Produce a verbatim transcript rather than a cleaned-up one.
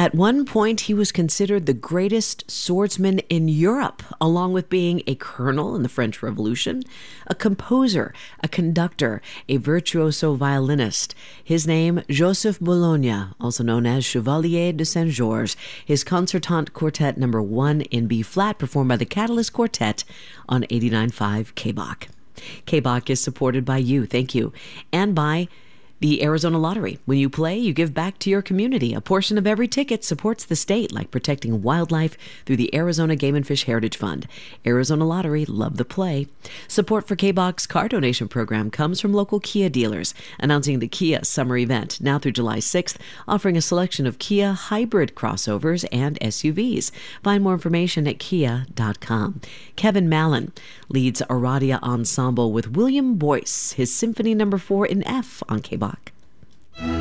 At one point, he was considered the greatest swordsman in Europe, along with being a colonel in the French Revolution, a composer, a conductor, a virtuoso violinist. His name, Joseph Bologna, also known as Chevalier de Saint-Georges. His Concertante Quartet number one in B-flat, performed by the Catalyst Quartet on eighty-nine point five K B O C. K B O C is supported by you, thank you, and by the Arizona Lottery. When you play, you give back to your community. A portion of every ticket supports the state, like protecting wildlife through the Arizona Game and Fish Heritage Fund. Arizona Lottery, love the play. Support for K B O C's car donation program comes from local Kia dealers, announcing the Kia Summer Event, now through July sixth, offering a selection of Kia hybrid crossovers and S U Vs. Find more information at kia dot com. Kevin Mallon leads Aradia Ensemble with William Boyce, his Symphony number four in F on K B O